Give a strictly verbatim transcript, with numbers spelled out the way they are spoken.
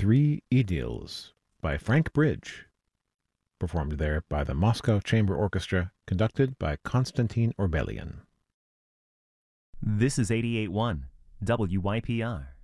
Three Idyls by Frank Bridge, performed there by the Moscow Chamber Orchestra, conducted by Konstantin Orbelian. This is eighty-eight point one W Y P R.